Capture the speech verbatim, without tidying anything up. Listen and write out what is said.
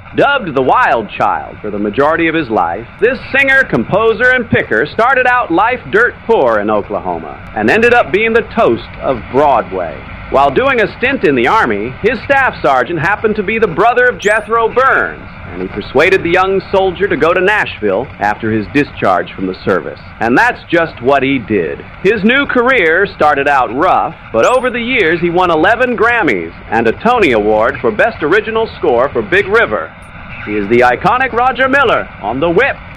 Dubbed the Wild Child for the majority of his life, this singer, composer, and picker started out life dirt poor in Oklahoma and ended up being the toast of Broadway. While doing a stint in the Army, his staff sergeant happened to be the brother of Jethro Burns, and he persuaded the young soldier to go to Nashville after his discharge from the service. And that's just what he did. His new career started out rough, but over the years he won eleven Grammys and a Tony Award for Best Original Score for Big River. He is the iconic Roger Miller on The Whip.